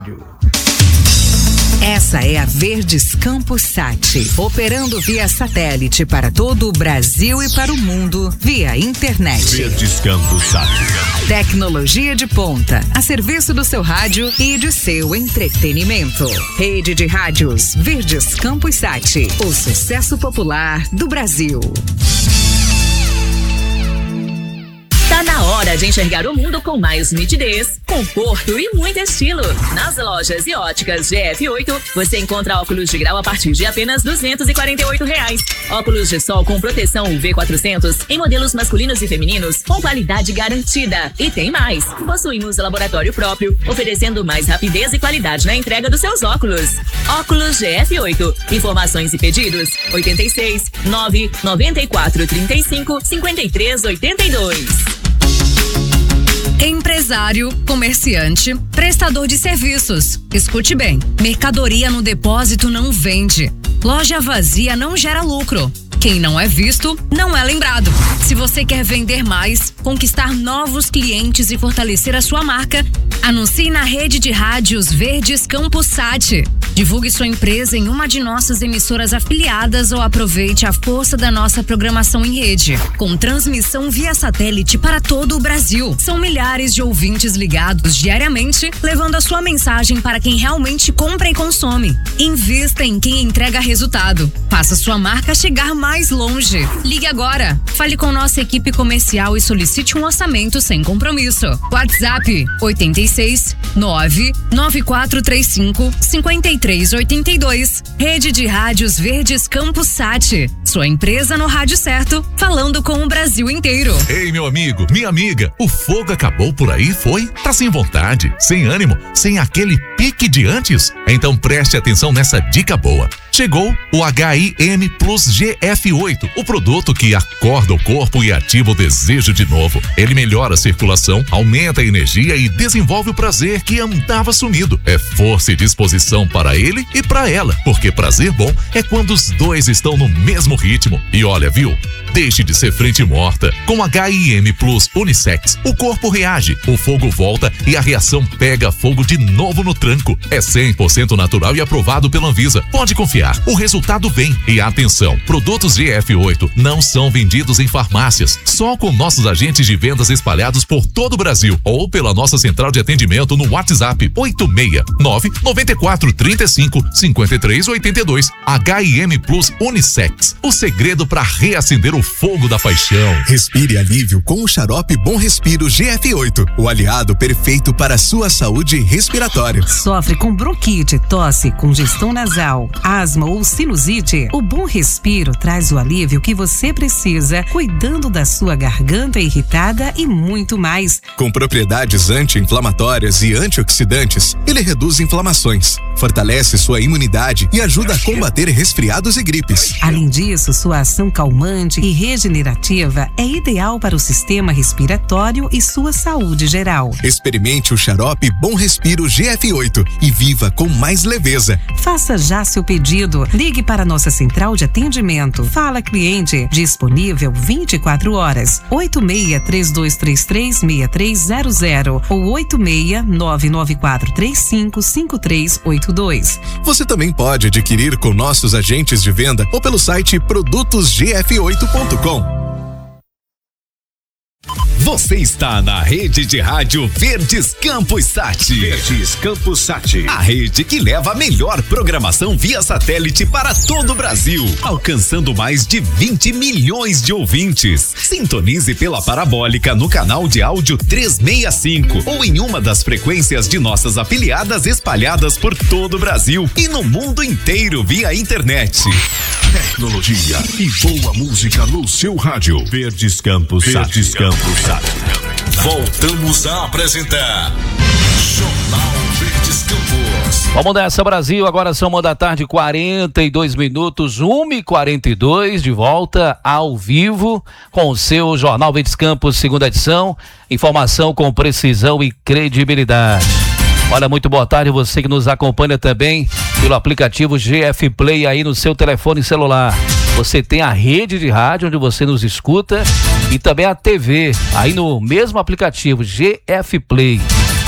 Essa é a Verdes Campus Sat, operando via satélite para todo o Brasil e para o mundo via internet. Verdes Campus Sat. Tecnologia de ponta, a serviço do seu rádio e de seu entretenimento. Rede de rádios Verdes Campus Sat, o sucesso popular do Brasil. Tá na hora de enxergar o mundo com mais nitidez, conforto e muito estilo. Nas lojas e óticas GF8, você encontra óculos de grau a partir de apenas R$248. Óculos de sol com proteção UV400 em modelos masculinos e femininos com qualidade garantida. E tem mais, possuímos laboratório próprio, oferecendo mais rapidez e qualidade na entrega dos seus óculos. Óculos GF8. Informações e pedidos 86 994 35 53 82. Empresário, comerciante, prestador de serviços. Escute bem, mercadoria no depósito não vende. Loja vazia não gera lucro. Quem não é visto, não é lembrado. Se você quer vender mais, conquistar novos clientes e fortalecer a sua marca, anuncie na rede de rádios Verdes Campus Sat. Divulgue sua empresa em uma de nossas emissoras afiliadas ou aproveite a força da nossa programação em rede, com transmissão via satélite para todo o Brasil. São milhares de ouvintes ligados diariamente, levando a sua mensagem para quem realmente compra e consome. Invista em quem entrega resultado. Faça sua marca chegar mais longe. Ligue agora. Fale com nossa equipe comercial e solicite um orçamento sem compromisso. WhatsApp 86 99435 5382. Rede de Rádios Verdes Campus Sat. Sua empresa no rádio certo, falando com o Brasil inteiro. Ei, meu amigo, minha amiga, o fogo acabou por aí, foi? Tá sem vontade, sem ânimo, sem aquele pique de antes? Então preste atenção nessa dica boa. Chegou o HIM Plus GF8, o produto que acorda o corpo e ativa o desejo de novo. Ele melhora a circulação, aumenta a energia e desenvolve o prazer que andava sumido. É força e disposição para ele e para ela, porque prazer bom é quando os dois estão no mesmo ritmo. E olha, viu? Deixe de ser frente morta. Com HIM Plus Unissex, o corpo reage, o fogo volta e a reação pega fogo de novo no tranco. É 100% natural e aprovado pela Anvisa. Pode confiar, o resultado vem. E atenção, produtos GF8 não são vendidos em farmácias, só com nossos agentes de vendas espalhados por todo o Brasil ou pela nossa central de atendimento no WhatsApp 869-9435-5382. HIM Plus Unissex, o segredo para reacender o fogo da paixão. Respire alívio com o xarope Bom Respiro GF8, o aliado perfeito para a sua saúde respiratória. Sofre com bronquite, tosse, congestão nasal, asma ou sinusite? O Bom Respiro traz o alívio que você precisa, cuidando da sua garganta irritada e muito mais. Com propriedades anti-inflamatórias e antioxidantes, ele reduz inflamações, fortalece sua imunidade e ajuda a combater resfriados e gripes. Além disso, sua ação calmante e regenerativa é ideal para o sistema respiratório e sua saúde geral. Experimente o xarope Bom Respiro GF8 e viva com mais leveza. Faça já seu pedido. Ligue para nossa central de atendimento. Fala Cliente, disponível 24 horas. 86-3233-6300 ou 86-99435-5382. Você também pode adquirir com nossos agentes de venda ou pelo site produtosgf8.com. Você está na rede de rádio Verdes Campus Sat. Verdes Campus Sat. A rede que leva a melhor programação via satélite para todo o Brasil, alcançando mais de 20 milhões de ouvintes. Sintonize pela parabólica no canal de áudio 365 ou em uma das frequências de nossas afiliadas espalhadas por todo o Brasil e no mundo inteiro via internet. Tecnologia e boa música no seu rádio. Verdes Campus Sat. Verdes Campus Sat. Voltamos a apresentar Jornal Verdes Campos. Vamos nessa, Brasil. Agora são 1h, 42 minutos, 1h42, de volta ao vivo com o seu Jornal Verdes Campos, segunda edição. Informação com precisão e credibilidade. Olha, muito boa tarde, você que nos acompanha também pelo aplicativo GF Play aí no seu telefone celular. Você tem a rede de rádio onde você nos escuta e também a TV aí no mesmo aplicativo GF Play.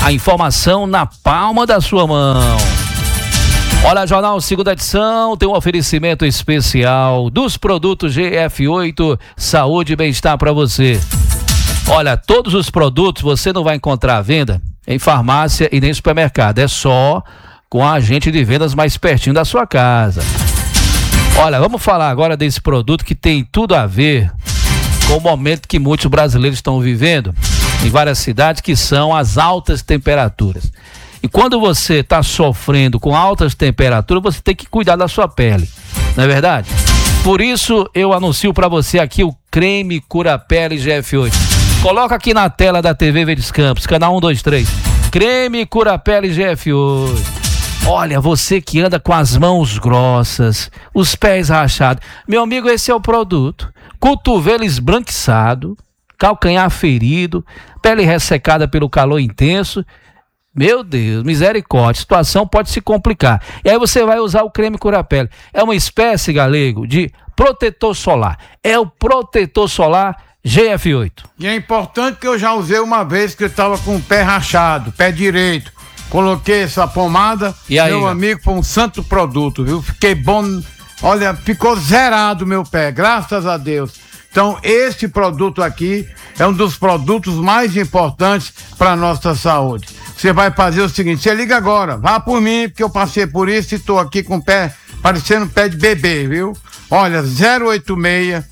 A informação na palma da sua mão. Olha, Jornal Segunda Edição tem um oferecimento especial dos produtos GF8 Saúde e Bem-Estar para você. Olha, todos os produtos você não vai encontrar à venda em farmácia e nem supermercado. É só com a agente de vendas mais pertinho da sua casa. Olha, vamos falar agora desse produto que tem tudo a ver com o momento que muitos brasileiros estão vivendo em várias cidades, que são as altas temperaturas. E quando você está sofrendo com altas temperaturas, você tem que cuidar da sua pele, não é verdade? Por isso eu anuncio para você aqui o creme Cura Pele GF8. Coloca aqui na tela da TV Verdes Campos, canal 123. Creme Cura Pele GF8. Olha, você que anda com as mãos grossas, os pés rachados. Meu amigo, esse é o produto. Cotovelo esbranquiçado, calcanhar ferido, pele ressecada pelo calor intenso. Meu Deus, misericórdia, a situação pode se complicar. E aí você vai usar o creme Cura-Pele. É uma espécie, galego, de protetor solar. É o protetor solar GF8. E é importante que eu já usei uma vez que eu estava com o pé rachado, pé direito. Coloquei essa pomada, e aí, meu amigo, foi um santo produto, viu? Fiquei bom, olha, ficou zerado meu pé, graças a Deus. Então, esse produto aqui é um dos produtos mais importantes para a nossa saúde. Você vai fazer o seguinte, você liga agora, vá por mim, porque eu passei por isso e estou aqui com o pé, parecendo pé de bebê, viu? Olha, 086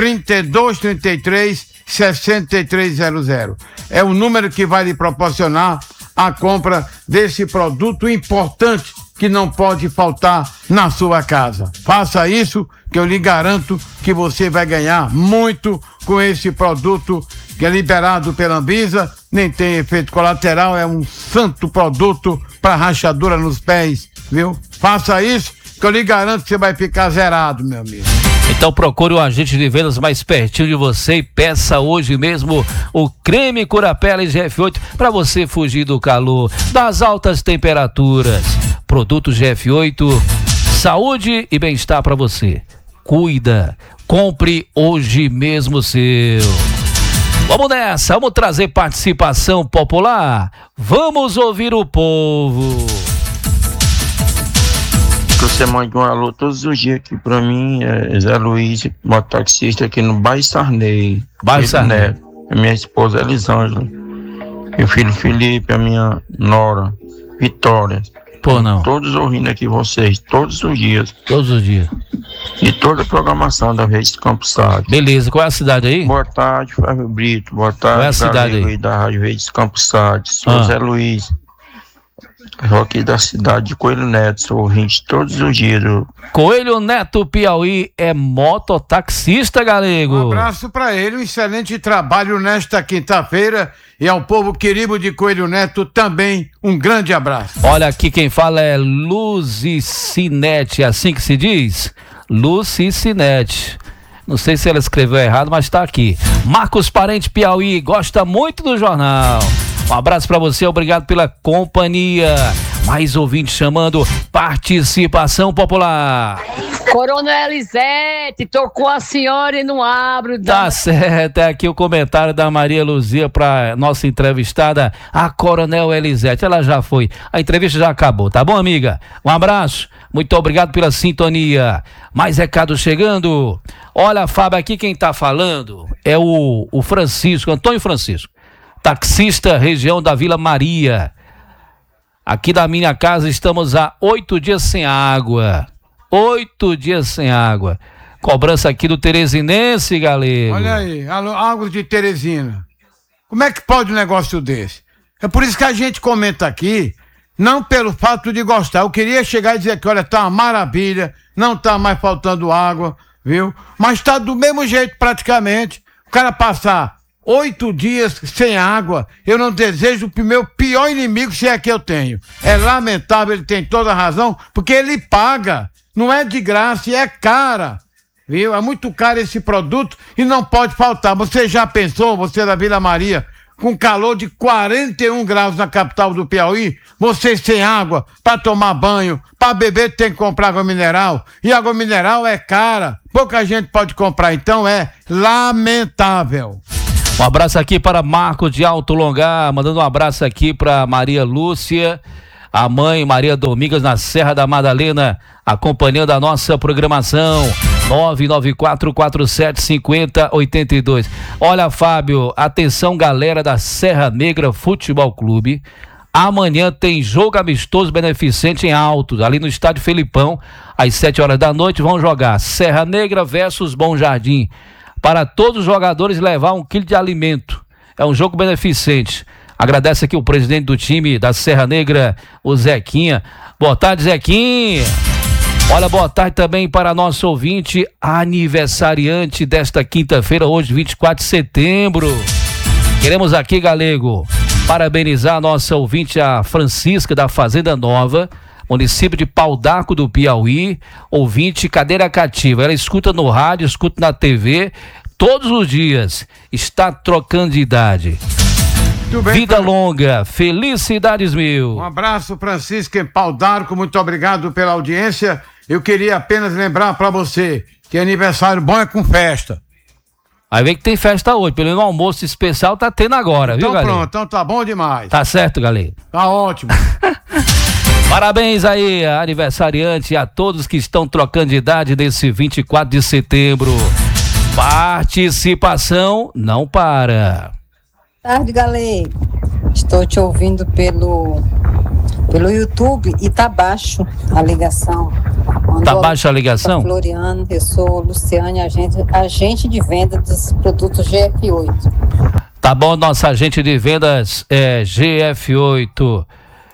3233 6300. É o número que vai lhe proporcionar a compra desse produto importante que não pode faltar na sua casa. Faça isso que eu lhe garanto que você vai ganhar muito com esse produto que é liberado pela Anvisa, nem tem efeito colateral, é um santo produto para rachadura nos pés, viu? Faça isso que eu lhe garanto que você vai ficar zerado, meu amigo. Então procure o agente de vendas mais pertinho de você e peça hoje mesmo o creme Cura-Pele GF8 para você fugir do calor, das altas temperaturas. Produto GF8, saúde e bem-estar para você. Cuida, compre hoje mesmo o seu. Vamos nessa, vamos trazer participação popular. Vamos ouvir o povo. Você manda um alô todos os dias aqui pra mim, Zé Luiz, mototaxista aqui no Bairro Sarney. Bairro Sarney. A minha esposa Elisângela, meu filho Felipe, a minha nora Vitória. Pô, não. Todos ouvindo aqui vocês, todos os dias. Todos os dias. E toda a programação da Rede Campos Sade. Beleza, qual é a cidade aí? Boa tarde, Flávio Brito. Boa tarde, qual é a cidade aí? Da Rádio Rede Campos Sade. Sou Zé Luiz. Eu aqui da cidade de Coelho Neto, sou ouvinte todos os dias. Coelho Neto, Piauí, é mototaxista, galego. Um abraço para ele, um excelente trabalho nesta quinta-feira, e ao povo querido de Coelho Neto também um grande abraço. Olha aqui quem fala é Lucicinete, é assim que se diz? Lucicinete. Não sei se ela escreveu errado, mas tá aqui. Marcos Parente, Piauí, gosta muito do jornal. Um abraço pra você, obrigado pela companhia. Mais ouvintes chamando, participação popular. Coronel Elisete, tô com a senhora e não abro. Tá certo, é aqui o comentário da Maria Luzia pra nossa entrevistada, a Coronel Elisete. Ela já foi, a entrevista já acabou, tá bom, amiga? Um abraço, muito obrigado pela sintonia. Mais recado chegando. Olha, Fábio, aqui quem tá falando é o Francisco, Antônio Francisco. Taxista, região da Vila Maria. Aqui da minha casa estamos há 8 dias sem água. 8 dias sem água. Cobrança aqui do Teresinense, galego. Olha aí, água de Teresina. Como é que pode um negócio desse? É por isso que a gente comenta aqui, não pelo fato de gostar. Eu queria chegar e dizer que, olha, tá uma maravilha, não tá mais faltando água, viu? Mas tá do mesmo jeito praticamente. O cara passar 8 dias sem água, eu não desejo pro meu pior inimigo, se é que eu tenho. É lamentável, ele tem toda a razão, porque ele paga, não é de graça, e é cara, viu? É muito caro esse produto e não pode faltar. Você já pensou, você da Vila Maria, com calor de 41 graus na capital do Piauí, você sem água, para tomar banho, para beber tem que comprar água mineral, e água mineral é cara, pouca gente pode comprar, então é lamentável. Um abraço aqui para Marcos de Alto Longar, mandando um abraço aqui para Maria Lúcia, a mãe Maria Domingas na Serra da Madalena, acompanhando a nossa programação. 994475082. Olha, Fábio, atenção galera da Serra Negra Futebol Clube. Amanhã tem jogo amistoso beneficente em Altos, ali no estádio Felipão, às 7 horas da noite. Vão jogar Serra Negra versus Bom Jardim. Para todos os jogadores levar 1 quilo de alimento. É um jogo beneficente. Agradece aqui o presidente do time da Serra Negra, o Zequinha. Boa tarde, Zequinha. Olha, boa tarde também para nosso ouvinte aniversariante desta quinta-feira, hoje 24 de setembro. Queremos aqui, Galego, parabenizar a nossa ouvinte, a Francisca da Fazenda Nova, município de Pau d'Arco do Piauí, ouvinte cadeira cativa. Ela escuta no rádio, escuta na TV, todos os dias, está trocando de idade. Bem, vida longa, felicidades mil. Um abraço, Francisco, em Pau d'Arco, muito obrigado pela audiência. Eu queria apenas lembrar para você que aniversário bom é com festa. Aí vem que tem festa hoje, pelo menos um almoço especial tá tendo agora, então, viu, galera? Pronto, então tá bom demais. Tá certo, galera? Tá ótimo. Parabéns aí, aniversariante, a todos que estão trocando de idade nesse 24 de setembro. Participação não para. Boa tarde, galera. Estou te ouvindo pelo YouTube e tá baixo a ligação. Tá baixa a ligação? Floriano, eu sou Luciane, agente de venda dos produtos GF8. Tá bom, nossa agente de vendas é GF8.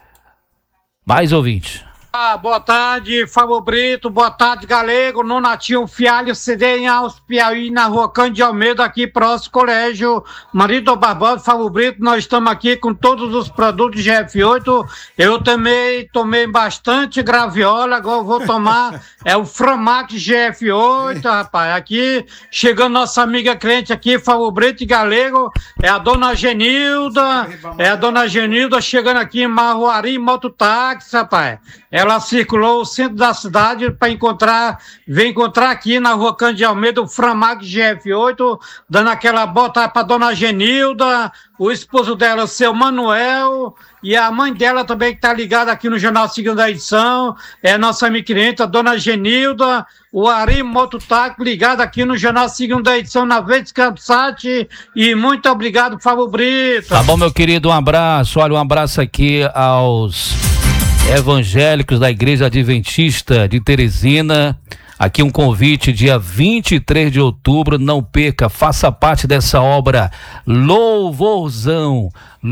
Mais ouvinte. Boa tarde, Fábio Brito, boa tarde, Galego, Nonatinho Fialho, CD em Alves, Piauí, na rua Cândido de Almeida, aqui próximo colégio Marido Barbosa, Fábio Brito. Nós estamos aqui com todos os produtos GF8. Eu também tomei bastante graviola, agora vou tomar o Framax GF8, rapaz. Aqui, chegando nossa amiga cliente aqui, Fábio Brito e Galego, é a dona Genilda, chegando aqui em Marruari, mototáxi, rapaz. Ela circulou o centro da cidade para vem encontrar aqui na rua Cândido de Almeida o Framax GF8, dando aquela bota para dona Genilda, o esposo dela, o seu Manuel, e a mãe dela também que está ligada aqui no Jornal Segunda Edição, é a nossa amiga cliente, a dona Genilda, o Ari Mototáxi ligado aqui no Jornal Segunda Edição, na Vez Campsat, e muito obrigado, Fábio Brito. Tá bom, meu querido, um abraço. Olha, um abraço aqui aos evangélicos da Igreja Adventista de Teresina. Aqui um convite, dia 23 de outubro, não perca, faça parte dessa obra Louvorzão,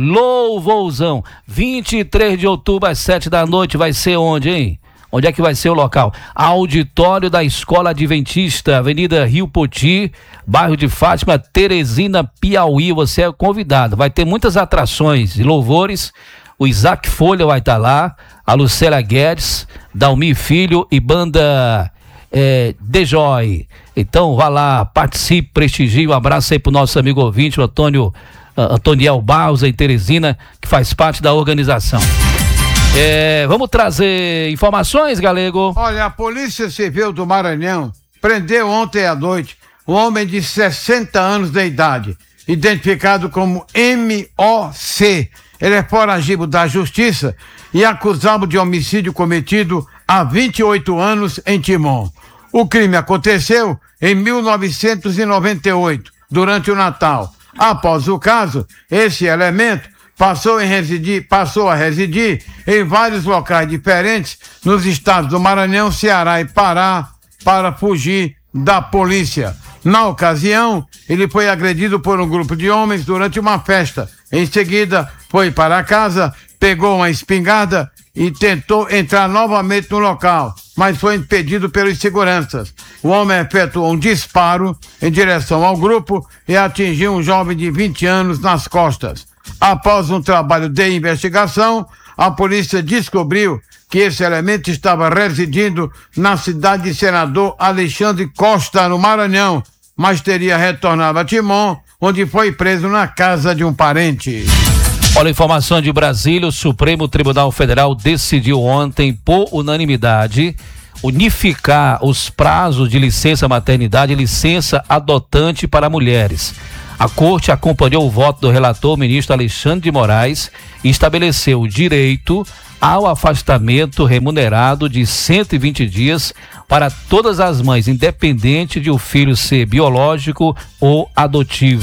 23 de outubro às 7 da noite, vai ser onde, hein? Onde é que vai ser o local? Auditório da Escola Adventista, Avenida Rio Poti, bairro de Fátima, Teresina, Piauí. Você é convidado, vai ter muitas atrações e louvores. O Isaac Folha vai estar lá, a Lucélia Guedes, Dalmi Filho e banda The Joy. Então vá lá, participe, prestigie. Um abraço aí pro nosso amigo ouvinte, o Antoniel Barros, em Teresina, que faz parte da organização. Vamos trazer informações, Galego? Olha, a Polícia Civil do Maranhão prendeu ontem à noite um homem de 60 anos de idade, identificado como MOC. Ele é foragido da justiça e acusado de homicídio cometido há 28 anos em Timon. O crime aconteceu em 1998, durante o Natal. Após o caso, esse elemento passou a residir em vários locais diferentes nos estados do Maranhão, Ceará e Pará para fugir da polícia. Na ocasião, ele foi agredido por um grupo de homens durante uma festa. Em seguida, foi para casa, pegou uma espingarda e tentou entrar novamente no local, mas foi impedido pelos seguranças. O homem efetuou um disparo em direção ao grupo e atingiu um jovem de 20 anos nas costas. Após um trabalho de investigação, a polícia descobriu que esse elemento estava residindo na cidade de Senador Alexandre Costa, no Maranhão, mas teria retornado a Timon, onde foi preso na casa de um parente. Olha, informação de Brasília, o Supremo Tribunal Federal decidiu ontem, por unanimidade, unificar os prazos de licença maternidade e licença adotante para mulheres. A Corte acompanhou o voto do relator, ministro Alexandre de Moraes, e estabeleceu o direito ao afastamento remunerado de 120 dias para todas as mães, independente de o filho ser biológico ou adotivo.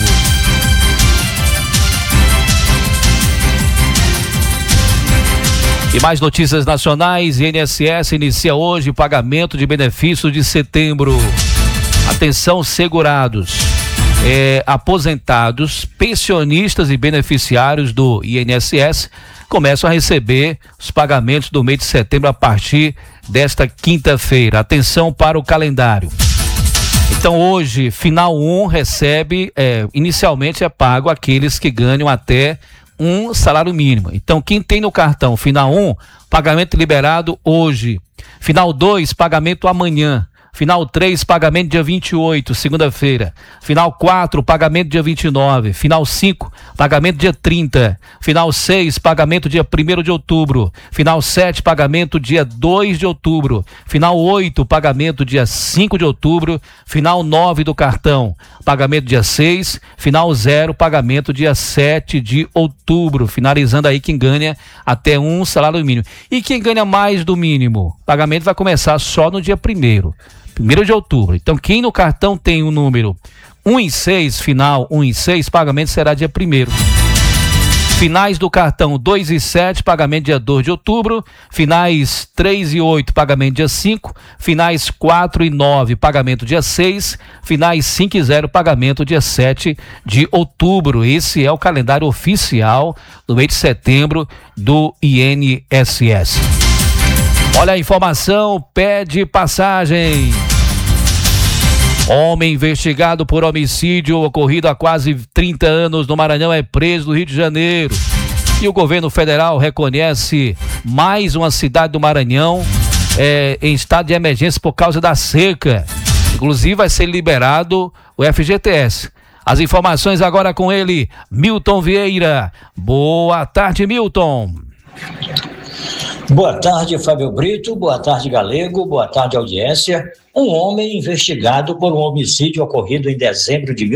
E mais notícias nacionais. INSS inicia hoje pagamento de benefícios de setembro. Atenção, segurados, aposentados, pensionistas e beneficiários do INSS começam a receber os pagamentos do mês de setembro a partir desta quinta-feira. Atenção para o calendário. Então hoje, final 1 recebe, inicialmente é pago aqueles que ganham até um salário mínimo. Então quem tem no cartão final 1, pagamento liberado hoje. Final 2, pagamento amanhã. Final 3, pagamento dia 28, segunda-feira. Final 4, pagamento dia 29. Final 5, pagamento dia 30. Final 6, pagamento dia 1º de outubro. Final 7, pagamento dia 2 de outubro. Final 8, pagamento dia 5 de outubro. Final 9 do cartão, pagamento dia 6. Final 0, pagamento dia 7 de outubro. Finalizando aí quem ganha até um salário mínimo. E quem ganha mais do mínimo, pagamento vai começar só no dia 1º de outubro. Então quem no cartão tem o número 1 e 6, final 1 e 6, pagamento será dia 1º. Finais do cartão 2 e 7, pagamento dia 2 de outubro. Finais 3 e 8, pagamento dia 5. Finais 4 e 9, pagamento dia 6. Finais 5 e 0, pagamento dia 7 de outubro. Esse é o calendário oficial do mês de setembro do INSS. Olha a informação, pede passagem. Homem investigado por homicídio ocorrido há quase 30 anos no Maranhão é preso no Rio de Janeiro. E o governo federal reconhece mais uma cidade do Maranhão em estado de emergência por causa da seca. Inclusive vai ser liberado o FGTS. As informações agora com ele, Milton Vieira. Boa tarde, Milton. Boa tarde, Fábio Brito. Boa tarde, Galego. Boa tarde, audiência. Um homem investigado por um homicídio ocorrido em dezembro de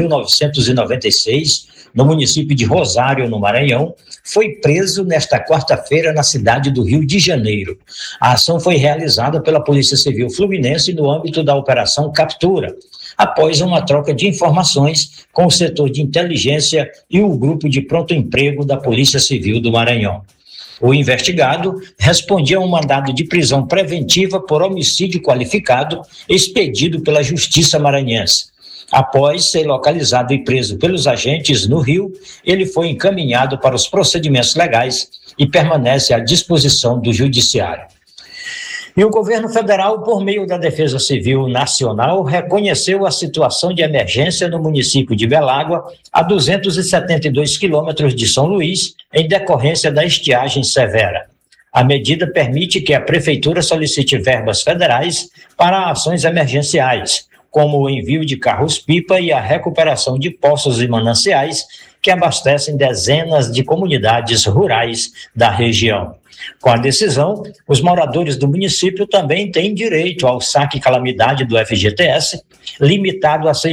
1996, no município de Rosário, no Maranhão, foi preso nesta quarta-feira na cidade do Rio de Janeiro. A ação foi realizada pela Polícia Civil Fluminense no âmbito da Operação Captura, após uma troca de informações com o setor de inteligência e o grupo de pronto emprego da Polícia Civil do Maranhão. O investigado respondia a um mandado de prisão preventiva por homicídio qualificado expedido pela Justiça Maranhense. Após ser localizado e preso pelos agentes no Rio, ele foi encaminhado para os procedimentos legais e permanece à disposição do Judiciário. E o governo federal, por meio da Defesa Civil Nacional, reconheceu a situação de emergência no município de Belágua, a 272 quilômetros de São Luís, em decorrência da estiagem severa. A medida permite que a prefeitura solicite verbas federais para ações emergenciais, como o envio de carros-pipa e a recuperação de poços e mananciais que abastecem dezenas de comunidades rurais da região. Com a decisão, os moradores do município também têm direito ao saque calamidade do FGTS, limitado a R$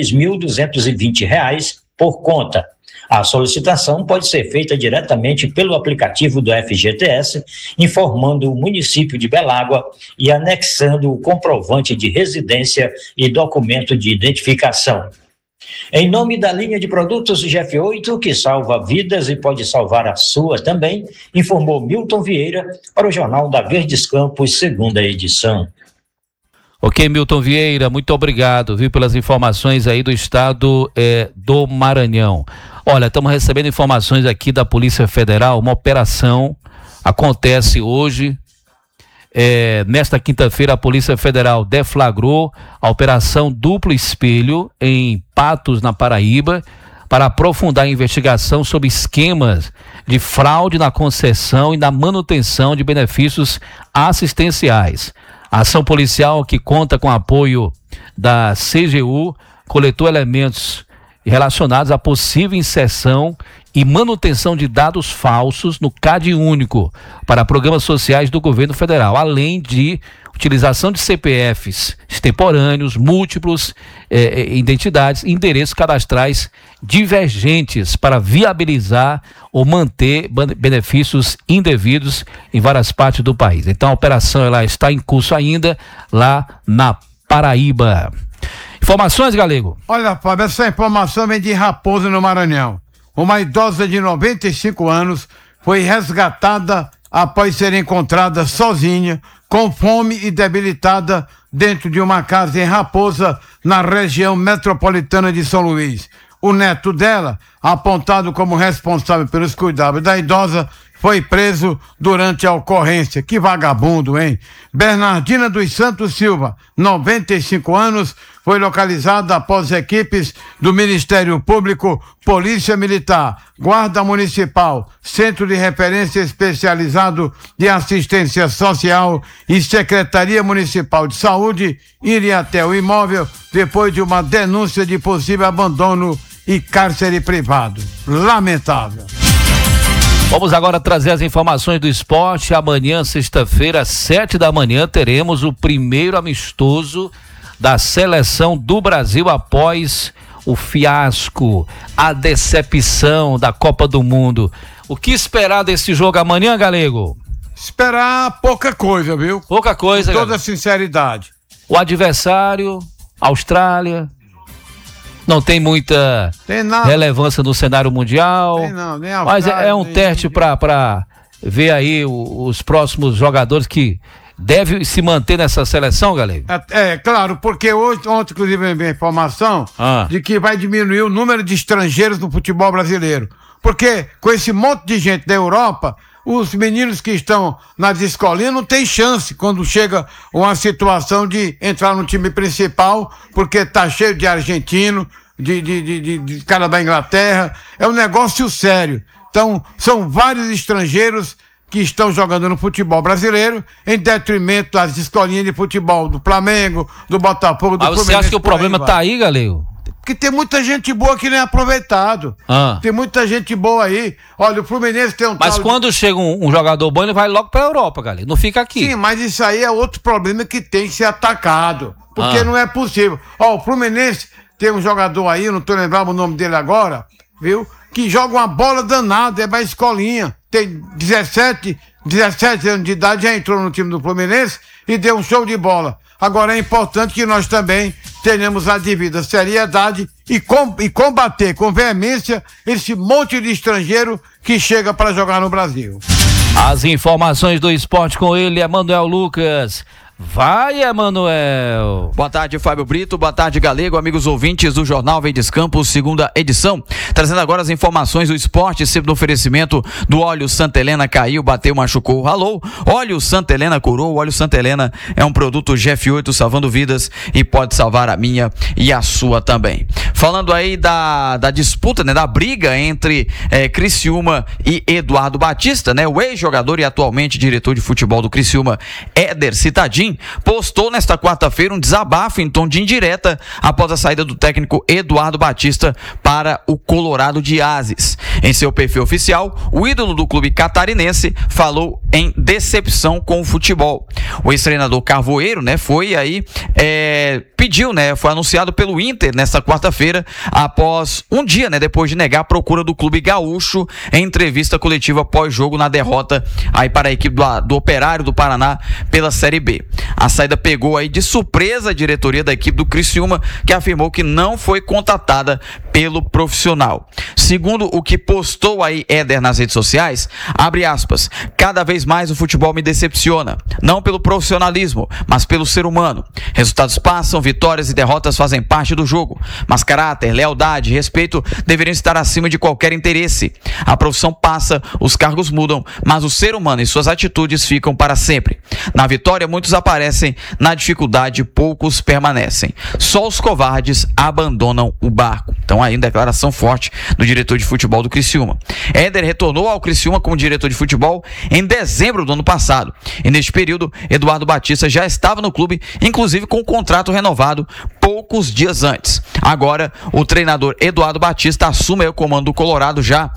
6.220 por conta. A solicitação pode ser feita diretamente pelo aplicativo do FGTS, informando o município de Belágua e anexando o comprovante de residência e documento de identificação. Em nome da linha de produtos GF8, que salva vidas e pode salvar a sua também, informou Milton Vieira para o Jornal da Verdes Campos, segunda edição. Ok, Milton Vieira, muito obrigado, viu, pelas informações aí do estado do Maranhão. Olha, estamos recebendo informações aqui da Polícia Federal, uma operação acontece hoje. Nesta quinta-feira, a Polícia Federal deflagrou a Operação Duplo Espelho em Patos, na Paraíba, para aprofundar a investigação sobre esquemas de fraude na concessão e na manutenção de benefícios assistenciais. A ação policial, que conta com apoio da CGU, coletou elementos relacionados à possível inserção e manutenção de dados falsos no CAD único para programas sociais do governo federal, além de utilização de CPFs extemporâneos, múltiplos, identidades, endereços cadastrais divergentes para viabilizar ou manter benefícios indevidos em várias partes do país. Então a operação ela está em curso ainda lá na Paraíba. Informações, Galego? Olha, Fábio, essa informação vem de Raposa, no Maranhão. Uma idosa de 95 anos foi resgatada após ser encontrada sozinha, com fome e debilitada dentro de uma casa em Raposa, na região metropolitana de São Luís. O neto dela, apontado como responsável pelos cuidados da idosa, foi preso durante a ocorrência. Que vagabundo, hein? Bernardina dos Santos Silva, 95 anos, foi localizada após equipes do Ministério Público, Polícia Militar, Guarda Municipal, Centro de Referência Especializado de Assistência Social e Secretaria Municipal de Saúde irem até o imóvel depois de uma denúncia de possível abandono e cárcere privado. Lamentável. Vamos agora trazer as informações do esporte. Amanhã, sexta-feira, às 7h, teremos o primeiro amistoso da seleção do Brasil após o fiasco, a decepção da Copa do Mundo. O que esperar desse jogo amanhã, Galego? Esperar pouca coisa, viu? Pouca coisa, com toda sinceridade. O adversário, Austrália, não tem muita relevância no cenário mundial. Tem não, nem mas é um teste para ver aí os próximos jogadores que devem se manter nessa seleção, Galego. Claro, porque ontem, inclusive, veio a informação de que vai diminuir o número de estrangeiros no futebol brasileiro. Porque com esse monte de gente da Europa, os meninos que estão nas escolinhas não tem chance quando chega uma situação de entrar no time principal, porque tá cheio de argentino, de cara da Inglaterra. É um negócio sério. Então, são vários estrangeiros que estão jogando no futebol brasileiro em detrimento das escolinhas de futebol do Flamengo, do Botafogo, do Fluminense. Mas você acha que o problema tá aí, Galego? Porque tem muita gente boa que nem é aproveitado. Tem muita gente boa aí. Olha, o Fluminense tem Mas quando chega um jogador bom, ele vai logo pra Europa, Galego. Não fica aqui. Sim, mas isso aí é outro problema que tem que ser atacado. Porque não é possível. O Fluminense tem um jogador aí, não tô lembrando o nome dele agora, viu? Que joga uma bola danada, é pra escolinha. Tem 17 anos de idade, já entrou no time do Fluminense e deu um show de bola. Agora é importante que nós também tenhamos a devida seriedade e combater com veemência esse monte de estrangeiro que chega para jogar no Brasil. As informações do esporte com ele, Emanuel Lucas. Vai, Emanuel. Boa tarde, Fábio Brito. Boa tarde, Galego, amigos ouvintes do Jornal Verdes Campos, segunda edição. Trazendo agora as informações do esporte, sempre no oferecimento do óleo Santa Helena. Caiu, bateu, machucou, ralou. Óleo Santa Helena curou. O óleo Santa Helena é um produto GF8 salvando vidas e pode salvar a minha e a sua também. Falando aí da disputa, né, da briga entre Criciúma e Eduardo Batista, né, o ex-jogador e atualmente diretor de futebol do Criciúma, Éder Citadinho, postou nesta quarta-feira um desabafo em tom de indireta após a saída do técnico Eduardo Batista para o Colorado de Ases. Em seu perfil oficial, o ídolo do clube catarinense falou em decepção com o futebol. O ex-treinador Carvoeiro, né, foi anunciado pelo Inter nesta quarta-feira, após um dia, né, depois de negar a procura do clube gaúcho em entrevista coletiva pós-jogo na derrota aí para a equipe do Operário do Paraná pela Série B. A saída pegou aí de surpresa a diretoria da equipe do Criciúma, que afirmou que não foi contatada pelo profissional. Segundo o que postou aí Éder nas redes sociais, abre aspas, cada vez mais o futebol me decepciona, não pelo profissionalismo, mas pelo ser humano. Resultados passam, vitórias e derrotas fazem parte do jogo, mas caráter, lealdade e respeito deveriam estar acima de qualquer interesse. A profissão passa, os cargos mudam, mas o ser humano e suas atitudes ficam para sempre. Na vitória, muitos aparecem, na dificuldade, poucos permanecem. Só os covardes abandonam o barco. Então aí uma declaração forte do diretor de futebol do Criciúma. Éder retornou ao Criciúma como diretor de futebol em dezembro do ano passado. E neste período, Eduardo Batista já estava no clube, inclusive com o contrato renovado poucos dias antes. Agora, o treinador Eduardo Batista assume aí o comando do Colorado, já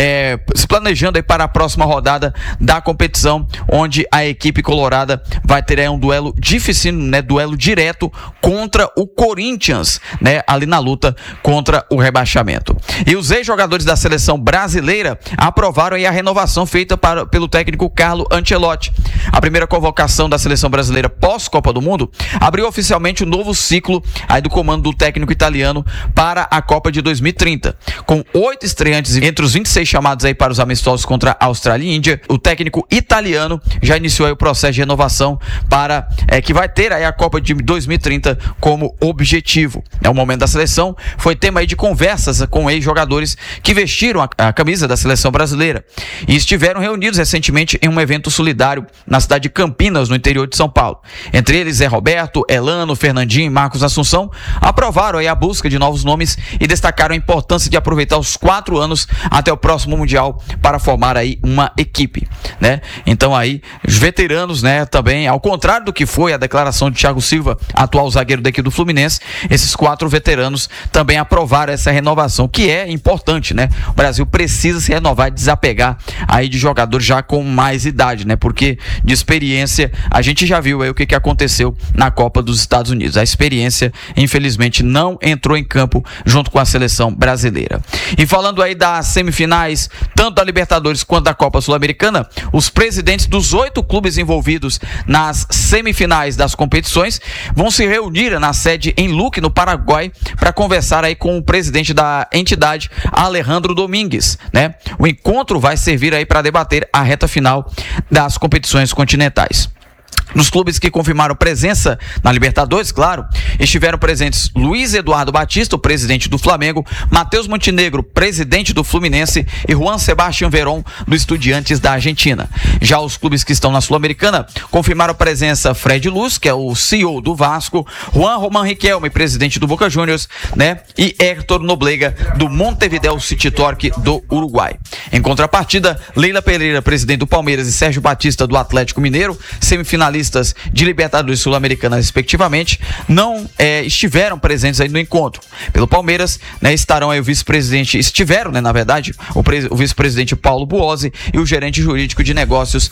se planejando aí para a próxima rodada da competição, onde a equipe colorada vai ter aí um duelo difícil, né, duelo direto contra o Corinthians, né, ali na luta contra o rebaixamento. E os ex-jogadores da seleção brasileira aprovaram aí a renovação feita pelo técnico Carlo Ancelotti. A primeira convocação da seleção brasileira pós-Copa do Mundo abriu oficialmente um novo ciclo aí do comando do técnico italiano para a Copa de 2030. Com 8 estreantes entre os 26 chamados aí para os amistosos contra a Austrália e Índia, o técnico italiano já iniciou aí o processo de renovação para que vai ter aí a Copa de 2030 como objetivo. O momento da seleção foi tema aí de conversas com ex-jogadores que vestiram a camisa da seleção brasileira e estiveram reunidos recentemente em um evento solidário na cidade de Campinas, no interior de São Paulo. Entre eles, Zé Roberto, Elano, Fernandinho e Marcos Assunção aprovaram aí a busca de novos nomes e destacaram a importância de aproveitar os 4 anos até o próximo Mundial para formar aí uma equipe, né? Então aí, os veteranos, né, também, ao contrário do que foi a declaração de Thiago Silva, atual zagueiro daqui do Fluminense, esses 4 veteranos também aprovaram essa renovação, que é importante, né? O Brasil precisa se renovar e desapegar aí de jogadores já com mais idade, né? Porque de experiência, a gente já viu aí o que aconteceu na Copa dos Estados Unidos. A experiência, infelizmente, não entrou em campo junto com a seleção brasileira. E falando aí das semifinais, tanto da Libertadores quanto da Copa Sul-Americana, os presidentes dos 8 clubes envolvidos nas semifinais das competições vão se reunir na sede em Luque, no Paraguai, para conversar aí com o presidente da entidade, Alejandro Domingues, né? O encontro vai servir aí para debater a reta final das competições continentais. Nos clubes que confirmaram presença na Libertadores, claro, estiveram presentes Luiz Eduardo Batista, o presidente do Flamengo, Matheus Montenegro, presidente do Fluminense, e Juan Sebastián Verón, do Estudiantes da Argentina. Já os clubes que estão na Sul-Americana confirmaram presença Fred Luz, que é o CEO do Vasco, Juan Román Riquelme, presidente do Boca Juniors, né, e Héctor Noblega, do Montevideo City Torque do Uruguai. Em contrapartida, Leila Pereira, presidente do Palmeiras, e Sérgio Batista, do Atlético Mineiro, semifinalistas de Libertadores Sul-Americana, respectivamente, não estiveram presentes aí no encontro. Pelo Palmeiras, né, estarão aí o vice-presidente, estiveram, né, na verdade, o vice-presidente Paulo Buozzi e o gerente jurídico de negócios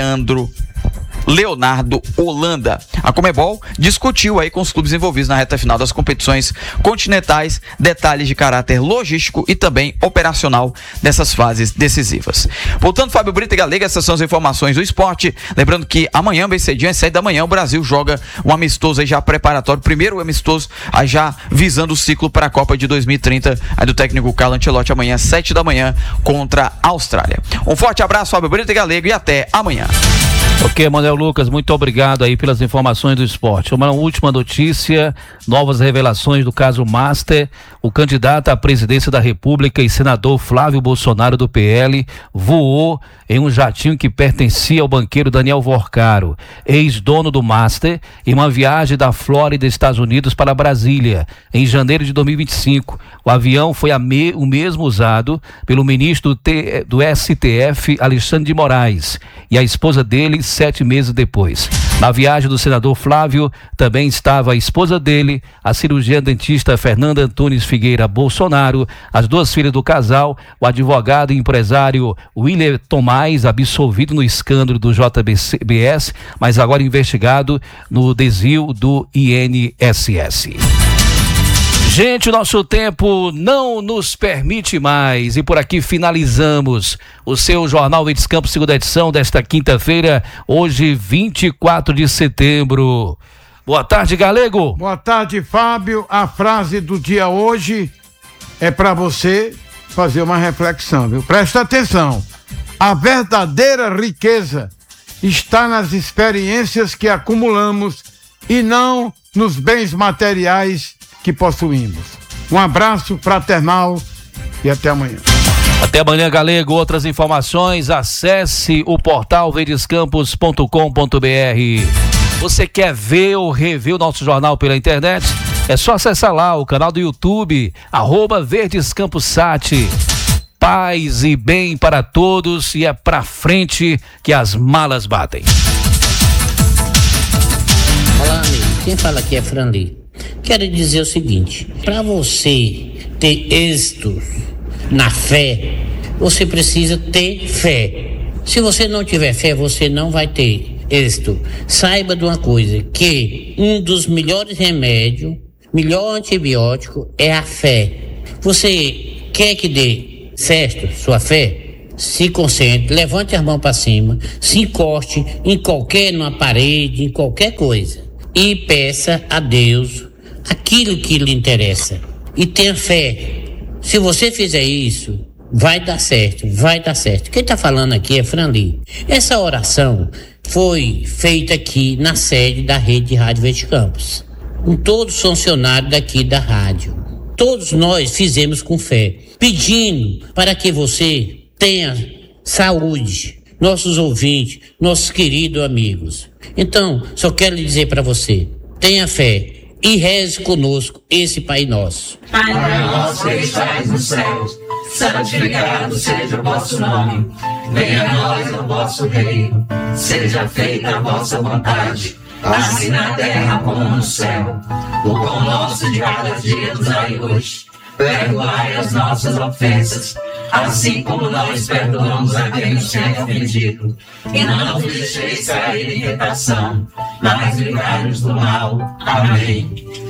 Leonardo Holanda. A Conmebol discutiu aí com os clubes envolvidos na reta final das competições continentais detalhes de caráter logístico e também operacional dessas fases decisivas. Voltando, Fábio Brito e Galega, essas são as informações do esporte. Lembrando que amanhã, bem cedinho, às 7 da manhã, o Brasil joga um amistoso aí já preparatório, primeiro amistoso aí já visando o ciclo para a Copa de 2030, aí do técnico Carlo Ancelotti, amanhã às 7 da manhã contra a Austrália. Um forte abraço, Fábio Brito e Galega, e até amanhã. Ok, Manuel Lucas, muito obrigado aí pelas informações do esporte. Uma última notícia, novas revelações do caso Master. O candidato à presidência da República e senador Flávio Bolsonaro do PL voou em um jatinho que pertencia ao banqueiro Daniel Vorcaro, ex-dono do Master, em uma viagem da Flórida, Estados Unidos, para Brasília, em janeiro de 2025. O avião foi o mesmo usado pelo ministro do STF, Alexandre de Moraes, e a esposa dele 7 meses depois. Na viagem do senador Flávio também estava a esposa dele, a cirurgiã dentista Fernanda Antunes Figueira Bolsonaro, as 2 filhas do casal, o advogado e empresário William Tomás, absolvido no escândalo do JBS, mas agora investigado no desvio do INSS. Gente, o nosso tempo não nos permite mais e por aqui finalizamos o seu Jornal Verdes Campos, segunda edição desta quinta-feira, hoje 24 de setembro. Boa tarde, Galego. Boa tarde, Fábio. A frase do dia hoje é para você fazer uma reflexão, viu? Presta atenção. A verdadeira riqueza está nas experiências que acumulamos e não nos bens materiais que possuímos. Um abraço fraternal e até amanhã. Até amanhã, Galego. Outras informações, acesse o portal verdescampos.com.br. Você quer ver ou rever o nosso jornal pela internet? É só acessar lá o canal do YouTube, @VerdesCamposSat. Paz e bem para todos e é pra frente que as malas batem. Olá, amigo. Quem fala aqui é Franli. Quero dizer o seguinte: para você ter êxito na fé, você precisa ter fé. Se você não tiver fé, você não vai ter êxito. Saiba de uma coisa, que um dos melhores remédios, melhor antibiótico é a fé. Você quer que dê certo sua fé? Se concentre, levante as mãos para cima, se encoste numa parede, em qualquer coisa e peça a Deus aquilo que lhe interessa e tenha fé. Se você fizer isso, vai dar certo, vai dar certo. Quem está falando aqui é Franli. Essa oração foi feita aqui na sede da Rede de Rádio Verde Campos, com todos os funcionários daqui da rádio. Todos nós fizemos com fé, pedindo para que você tenha saúde, nossos ouvintes, nossos queridos amigos. Então, só quero lhe dizer para você, tenha fé e reze conosco esse Pai Nosso. Pai nosso que estais nos céus, santificado seja o vosso nome. Venha a nós o vosso reino, seja feita a vossa vontade, assim na terra como no céu. O pão nosso de cada dia nos dai hoje. Perdoai as nossas ofensas, assim como nós perdoamos a quem nos tem ofendido. E não nos deixeis cair em tentação, mas livrai-nos do mal. Amém.